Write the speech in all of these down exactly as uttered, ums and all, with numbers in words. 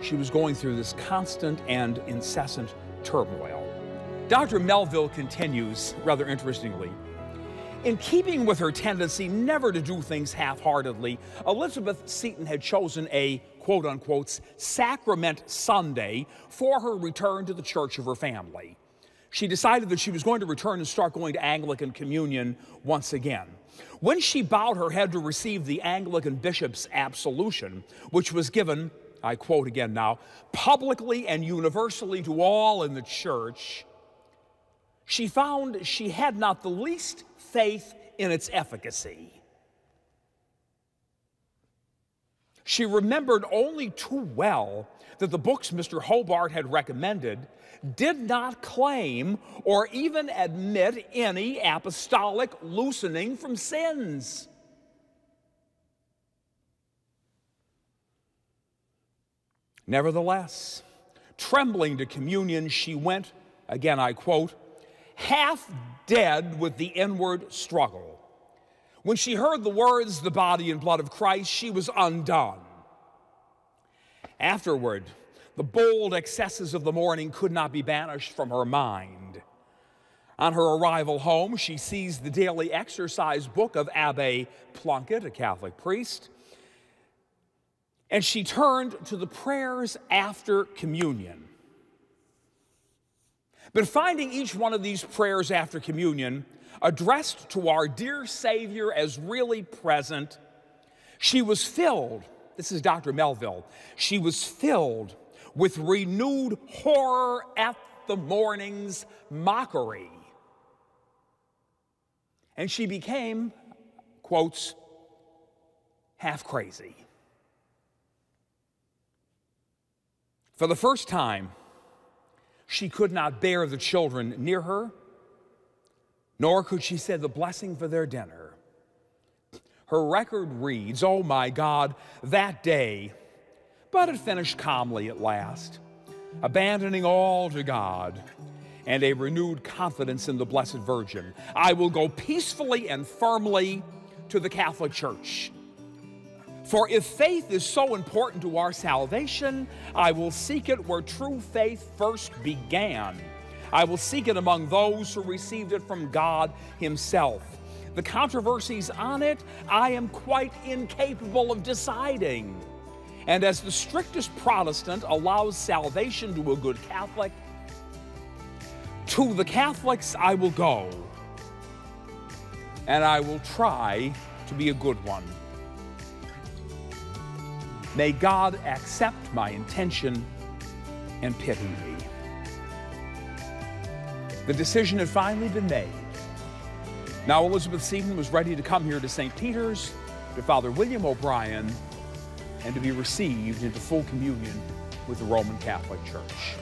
she was going through this constant and incessant turmoil. Doctor Melville continues, rather interestingly, in keeping with her tendency never to do things half-heartedly, Elizabeth Seton had chosen a quote-unquote sacrament Sunday for her return to the church of her family. She decided that she was going to return and start going to Anglican communion once again. When she bowed her head to receive the Anglican bishop's absolution, which was given, I quote again now, publicly and universally to all in the church, she found she had not the least faith in its efficacy. She remembered only too well that the books Mister Hobart had recommended did not claim or even admit any apostolic loosening from sins. Nevertheless, trembling to communion, she went, again I quote, half dead with the inward struggle. When she heard the words, the body and blood of Christ, she was undone. Afterward, the bold excesses of the morning could not be banished from her mind. On her arrival home, she seized the daily exercise book of Abbe Plunkett, a Catholic priest, and she turned to the prayers after communion. But finding each one of these prayers after communion addressed to our dear Savior as really present, she was filled, this is Doctor Melville, she was filled with renewed horror at the morning's mockery. And she became, quotes, half crazy. For the first time, she could not bear the children near her, nor could she say the blessing for their dinner. Her record reads, oh my God, that day, but it finished calmly at last, abandoning all to God and a renewed confidence in the Blessed Virgin. I will go peacefully and firmly to the Catholic Church. For if faith is so important to our salvation, I will seek it where true faith first began. I will seek it among those who received it from God Himself. The controversies on it, I am quite incapable of deciding. And as the strictest Protestant allows salvation to a good Catholic, to the Catholics I will go, and I will try to be a good one. May God accept my intention and pity me. The decision had finally been made. Now Elizabeth Seton was ready to come here to Saint Peter's, to Father William O'Brien, and to be received into full communion with the Roman Catholic Church.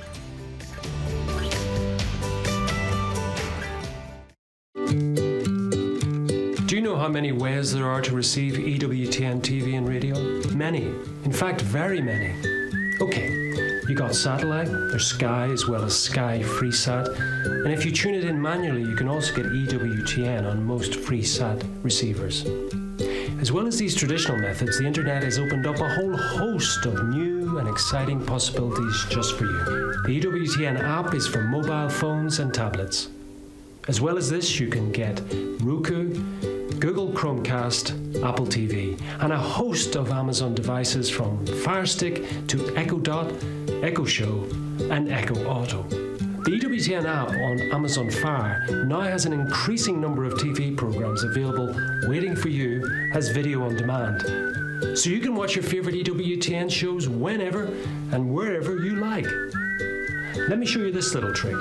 Do you know how many ways there are to receive E W T N T V and radio? Many. In fact, very many. Okay, you got satellite, there's Sky as well as Sky FreeSat, and if you tune it in manually, you can also get E W T N on most FreeSat receivers. As well as these traditional methods, the internet has opened up a whole host of new and exciting possibilities just for you. The E W T N app is for mobile phones and tablets. As well as this, you can get Roku, Google Chromecast, Apple T V, and a host of Amazon devices from Fire Stick to Echo Dot, Echo Show, and Echo Auto. The E W T N app on Amazon Fire now has an increasing number of T V programs available waiting for you as video on demand. So you can watch your favorite E W T N shows whenever and wherever you like. Let me show you this little trick.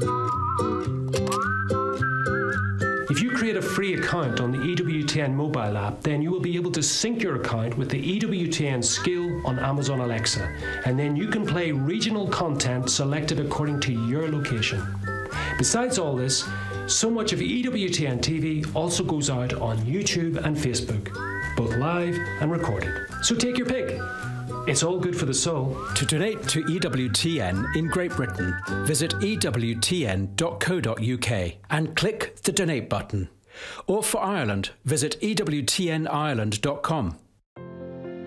If you create a free account on the E W T N mobile app, then you will be able to sync your account with the E W T N skill on Amazon Alexa, and then you can play regional content selected according to your location. Besides all this, so much of E W T N T V also goes out on YouTube and Facebook, both live and recorded. So take your pick. It's all good for the soul. To donate to E W T N in Great Britain, visit e w t n dot co dot u k and click the donate button. Or for Ireland, visit e w t n ireland dot com.